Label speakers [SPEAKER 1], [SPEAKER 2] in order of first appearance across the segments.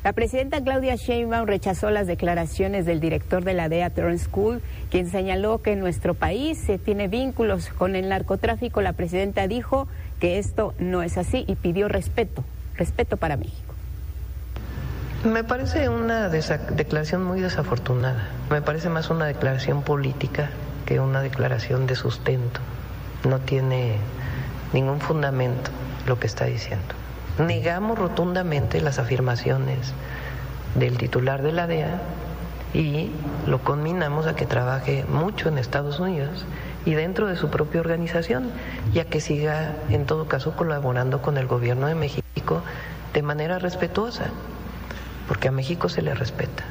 [SPEAKER 1] La presidenta Claudia Sheinbaum rechazó las declaraciones del director de la DEA, Terrence Kuhl, quien señaló que nuestro país tiene vínculos con el narcotráfico. La presidenta dijo que esto no es así y pidió respeto para México.
[SPEAKER 2] Me parece una declaración muy desafortunada. Me parece más una declaración política que una declaración de sustento. No tiene ningún fundamento lo que está diciendo. Negamos rotundamente las afirmaciones del titular de la DEA y lo conminamos a que trabaje mucho en Estados Unidos y dentro de su propia organización, y a que siga en todo caso colaborando con el gobierno de México de manera respetuosa, porque a México se le respeta.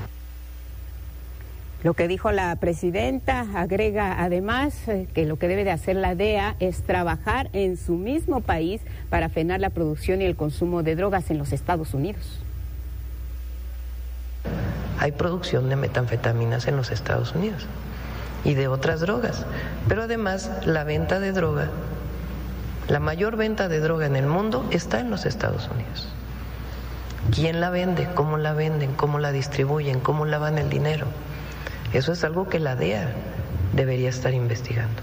[SPEAKER 1] Lo que dijo la presidenta agrega además que lo que debe de hacer la DEA es trabajar en su mismo país para frenar la producción y el consumo de drogas en los Estados Unidos.
[SPEAKER 2] Hay producción de metanfetaminas en los Estados Unidos y de otras drogas, pero además la venta de droga, la mayor venta de droga en el mundo está en los Estados Unidos. ¿Quién la vende? ¿Cómo la venden? ¿Cómo la distribuyen? ¿Cómo lavan el dinero? Eso es algo que la DEA debería estar investigando.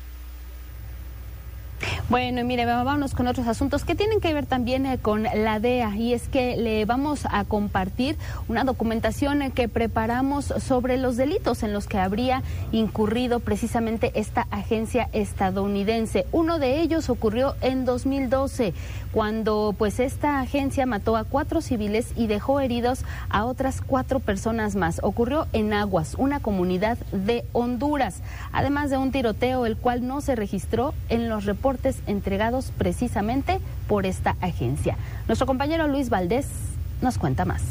[SPEAKER 3] Bueno, mire, vámonos con otros asuntos que tienen que ver también con la DEA, y es que le vamos a compartir una documentación que preparamos sobre los delitos en los que habría incurrido precisamente esta agencia estadounidense. Uno de ellos ocurrió en 2012, cuando pues esta agencia mató a 4 civiles y dejó heridos a otras 4 personas más. Ocurrió en Aguas, una comunidad de Honduras, además de un tiroteo el cual no se registró en los reportes entregados precisamente por esta agencia. Nuestro compañero Luis Valdés nos cuenta más.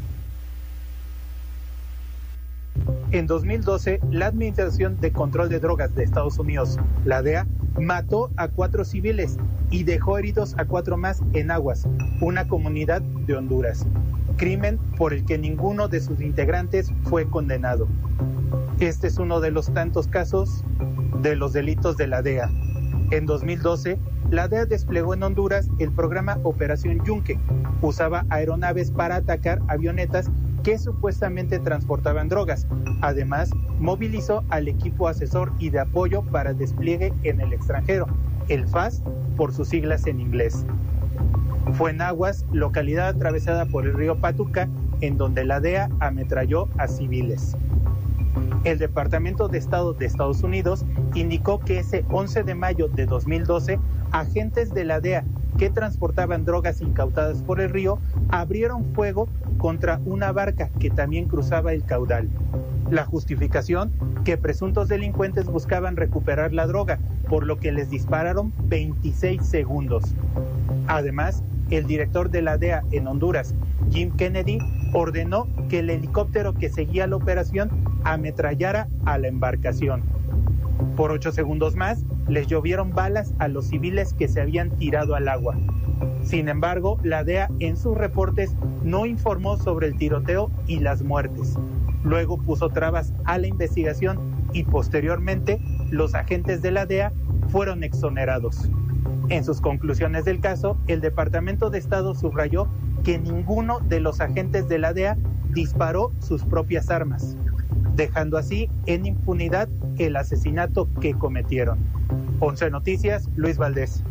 [SPEAKER 4] En 2012, la Administración de Control de Drogas de Estados Unidos, la DEA, mató a 4 civiles y dejó heridos a 4 más en Aguas, una comunidad de Honduras. Crimen por el que ninguno de sus integrantes fue condenado. Este es uno de los tantos casos de los delitos de la DEA. En 2012, la DEA desplegó en Honduras el programa Operación Yunque. Usaba aeronaves para atacar avionetas que supuestamente transportaban drogas. Además, movilizó al equipo asesor y de apoyo para despliegue en el extranjero, el FAS por sus siglas en inglés. Fue en Aguas, localidad atravesada por el río Patuca, en donde la DEA ametralló a civiles. El Departamento de Estado de Estados Unidos indicó que ese 11 de mayo de 2012, agentes de la DEA que transportaban drogas incautadas por el río abrieron fuego contra una barca que también cruzaba el caudal. La justificación, que presuntos delincuentes buscaban recuperar la droga, por lo que les dispararon 26 segundos. Además, el director de la DEA en Honduras, Jim Kennedy, ordenó que el helicóptero que seguía la operación ametrallara a la embarcación. Por 8 segundos más, les llovieron balas a los civiles que se habían tirado al agua. Sin embargo, la DEA en sus reportes no informó sobre el tiroteo y las muertes. Luego puso trabas a la investigación y posteriormente los agentes de la DEA fueron exonerados. En sus conclusiones del caso, el Departamento de Estado subrayó que ninguno de los agentes de la DEA disparó sus propias armas, dejando así en impunidad el asesinato que cometieron. 11 Noticias, Luis Valdés.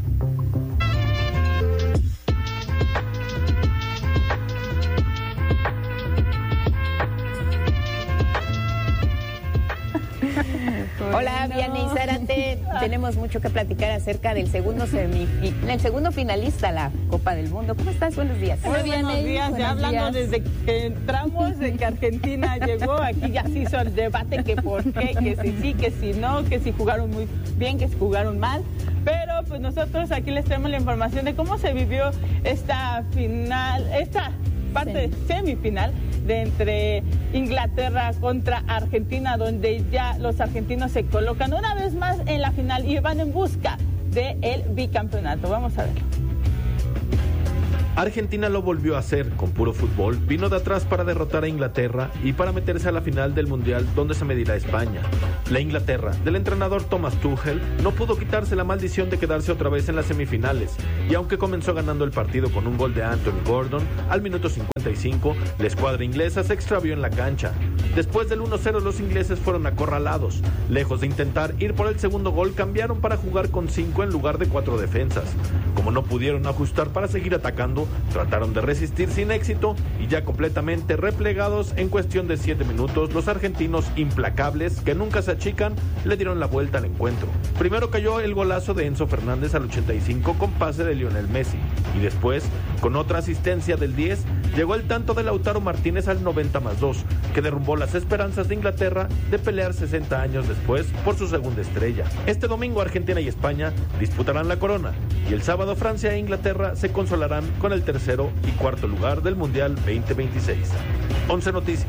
[SPEAKER 1] Hola, Vianney Zárate. Tenemos mucho que platicar acerca del segundo finalista a la Copa del Mundo. ¿Cómo estás? Buenos días.
[SPEAKER 5] Muy buenos días. Ya hablando desde que entramos, de que Argentina llegó, aquí ya se hizo el debate que por qué, que si sí, que si no, que si jugaron muy bien, que si jugaron mal. Pero pues nosotros aquí les traemos la información de cómo se vivió esta final, esta parte semifinal de entre Inglaterra contra Argentina, donde ya los argentinos se colocan una vez más en la final y van en busca del bicampeonato. Vamos a verlo.
[SPEAKER 6] Argentina lo volvió a hacer con puro fútbol, vino de atrás para derrotar a Inglaterra y para meterse a la final del Mundial donde se medirá España. La Inglaterra del entrenador Thomas Tuchel no pudo quitarse la maldición de quedarse otra vez en las semifinales y aunque comenzó ganando el partido con un gol de Anthony Gordon al minuto 55, la escuadra inglesa se extravió en la cancha. Después del 1-0 los ingleses fueron acorralados. Lejos de intentar ir por el segundo gol, cambiaron para jugar con 5 en lugar de 4 defensas. Como no pudieron ajustar para seguir atacando, trataron de resistir sin éxito y ya completamente replegados en cuestión de 7 minutos, los argentinos implacables, que nunca se achican, le dieron la vuelta al encuentro. Primero cayó el golazo de Enzo Fernández al 85 con pase de Lionel Messi y después, con otra asistencia del 10, llegó el tanto de Lautaro Martínez al 90+2, que derrumbó las esperanzas de Inglaterra de pelear 60 años después por su segunda estrella. Este domingo Argentina y España disputarán la corona y el sábado Francia e Inglaterra se consolarán con el tercero y cuarto lugar del Mundial 2026. 11 Noticias.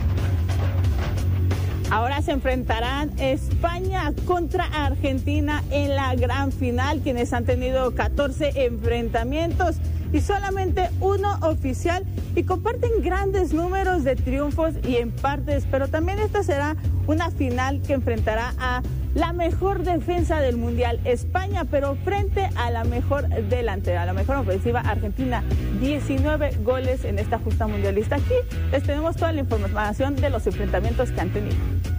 [SPEAKER 5] Ahora se enfrentarán España contra Argentina en la gran final, quienes han tenido 14 enfrentamientos y solamente uno oficial y comparten grandes números de triunfos y empates, pero también esta será una final que enfrentará a la mejor defensa del Mundial, España, pero frente a la mejor delantera, a la mejor ofensiva, Argentina. 19 goles en esta justa mundialista. Aquí les tenemos toda la información de los enfrentamientos que han tenido.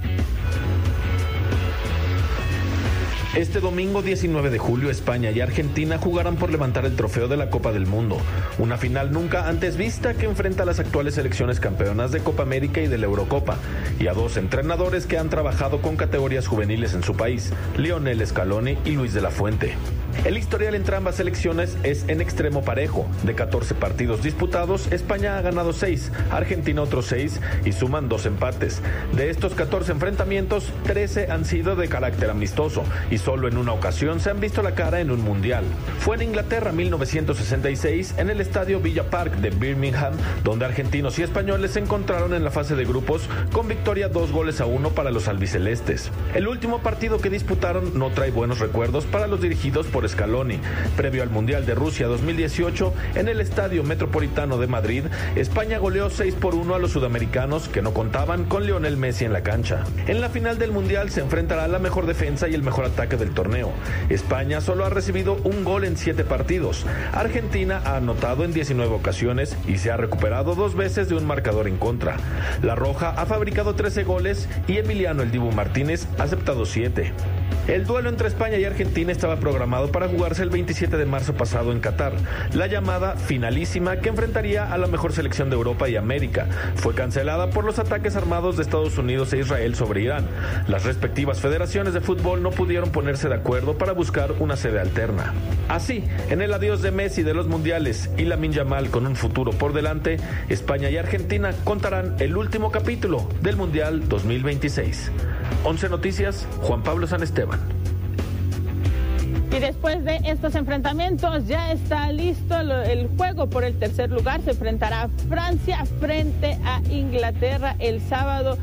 [SPEAKER 6] Este domingo 19 de julio, España y Argentina jugarán por levantar el trofeo de la Copa del Mundo, una final nunca antes vista que enfrenta a las actuales selecciones campeonas de Copa América y de la Eurocopa, y a dos entrenadores que han trabajado con categorías juveniles en su país, Lionel Scaloni y Luis de la Fuente. El historial entre ambas selecciones es en extremo parejo. De 14 partidos disputados, España ha ganado 6, Argentina otros 6 y suman 2 empates. De estos 14 enfrentamientos, 13 han sido de carácter amistoso y solo en una ocasión se han visto la cara en un mundial. Fue en Inglaterra 1966 en el estadio Villa Park de Birmingham, donde argentinos y españoles se encontraron en la fase de grupos con victoria 2-1 para los albicelestes. El último partido que disputaron no trae buenos recuerdos para los dirigidos por Scaloni. Previo al Mundial de Rusia 2018, en el Estadio Metropolitano de Madrid, España goleó 6-1 a los sudamericanos que no contaban con Lionel Messi en la cancha. En la final del Mundial se enfrentará la mejor defensa y el mejor ataque del torneo. España solo ha recibido un gol en 7 partidos. Argentina ha anotado en 19 ocasiones y se ha recuperado 2 veces de un marcador en contra. La Roja ha fabricado 13 goles y Emiliano El Dibu Martínez ha aceptado 7. El duelo entre España y Argentina estaba programado para jugarse el 27 de marzo pasado en Qatar. La llamada finalísima que enfrentaría a la mejor selección de Europa y América fue cancelada por los ataques armados de Estados Unidos e Israel sobre Irán. Las respectivas federaciones de fútbol no pudieron ponerse de acuerdo para buscar una sede alterna. Así, en el adiós de Messi de los mundiales y Lamine Yamal con un futuro por delante, España y Argentina contarán el último capítulo del Mundial 2026. 11 Noticias, Juan Pablo San Esteban.
[SPEAKER 5] Y después de estos enfrentamientos ya está listo el juego por el tercer lugar. Se enfrentará Francia frente a Inglaterra el sábado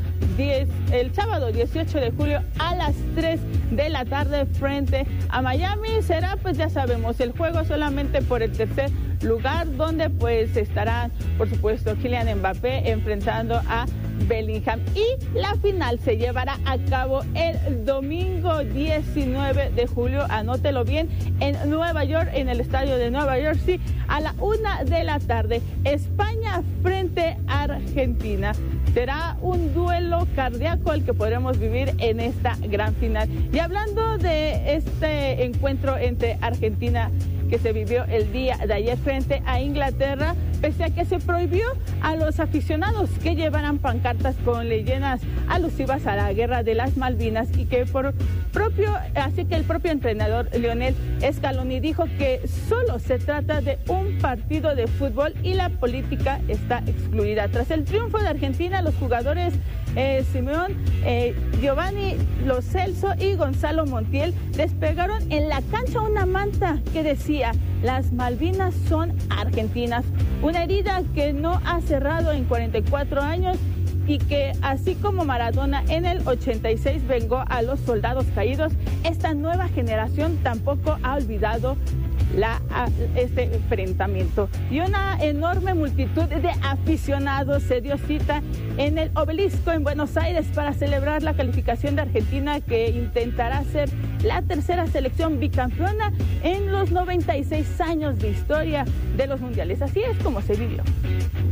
[SPEAKER 5] 18 de julio a las 3 de la tarde frente a Miami. Será, pues ya sabemos, el juego solamente por el tercer lugar, donde pues estará, por supuesto, Kylian Mbappé enfrentando a Bellingham, y la final se llevará a cabo el domingo 19 de julio, anótelo bien, en Nueva York, en el estadio de Nueva York, sí, a la 1 de la tarde, España frente a Argentina. Será un duelo cardíaco el que podremos vivir en esta gran final. Y hablando de este encuentro entre Argentina que se vivió el día de ayer frente a Inglaterra, pese a que se prohibió a los aficionados que llevaran pancartas con leyendas alusivas a la guerra de las Malvinas, y que así que el propio entrenador Lionel Scaloni dijo que solo se trata de un partido de fútbol y la política está excluida. Tras el triunfo de Argentina, los jugadores Simeón, Giovanni Lo Celso y Gonzalo Montiel despegaron en la cancha una manta que decía: las Malvinas son argentinas, una herida que no ha cerrado en 44 años y que, así como Maradona en el 86 vengó a los soldados caídos, esta nueva generación tampoco ha olvidado este enfrentamiento. Y una enorme multitud de aficionados se dio cita en el Obelisco en Buenos Aires para celebrar la calificación de Argentina, que intentará ser la tercera selección bicampeona en los 96 años de historia de los mundiales. Así es como se vivió.